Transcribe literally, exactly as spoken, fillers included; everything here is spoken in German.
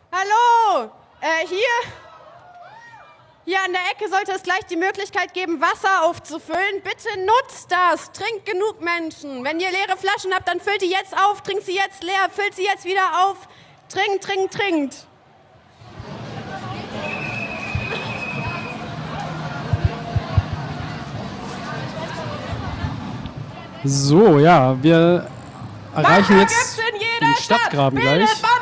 Hallo! Äh, hier... Hier an der Ecke sollte es gleich die Möglichkeit geben, Wasser aufzufüllen. Bitte nutzt das. Trinkt genug, Menschen. Wenn ihr leere Flaschen habt, dann füllt die jetzt auf. Trinkt sie jetzt leer. Füllt sie jetzt wieder auf. Trinkt, trinkt, trinkt. So, ja, wir erreichen Wasser jetzt gibt's in jeder den Stadtgraben Stadt. gleich.